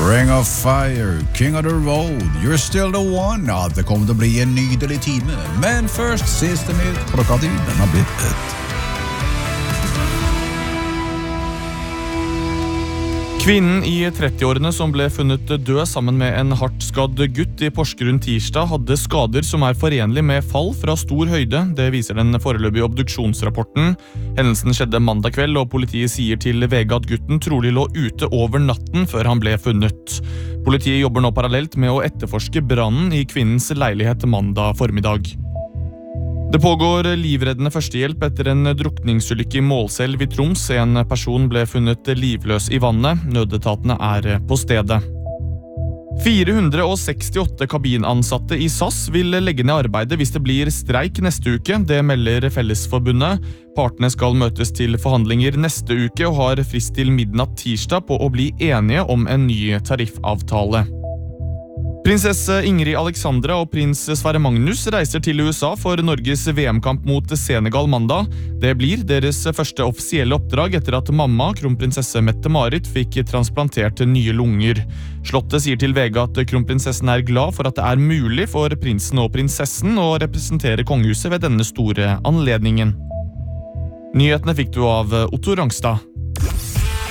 Ring of Fire, King of the Road, You're Still the One. Ja, det kommer til å bli en nydelig time. Men først, siste nytt. Klokka 10, den har blitt ett. Kvinnen i 30-årene som ble funnet død sammen med en hardt skadd gutt i Porsgrunn tirsdag hadde skader som forenlig med fall fra stor høyde. Det viser den foreløpige obduksjonsrapporten. Hendelsen skjedde mandag kveld, og politiet sier til VG at gutten trolig lå ute over natten før han ble funnet. Politiet jobber nå parallelt med å etterforske brannen i kvinnens leilighet mandag formiddag. Det pågår livreddende førstehjelp etter en drukningsulykke i Målselv i Troms. En person ble funnet livløs i vannet. Nødetatene på stedet. 468 kabinansatte i SAS vil legge ned arbeidet hvis det blir streik neste uke. Det melder Fellesforbundet. Partene skal møtes til forhandlinger neste uke og har frist til midnatt tirsdag på å bli enige om en ny tariffavtale. Prinsesse Ingrid Alexandra og prins Sverre Magnus reiser til USA for Norges VM-kamp mot Senegal mandag. Det blir deres første offisielle oppdrag etter at mamma, kronprinsesse Mette-Marit, fikk transplantert nye lunger. Slottet sier til VG at kronprinsessen glad for at det mulig for prinsen og prinsessen å representere kongehuset ved denne store anledningen. Nyhetene fikk du av Otto Rangstad.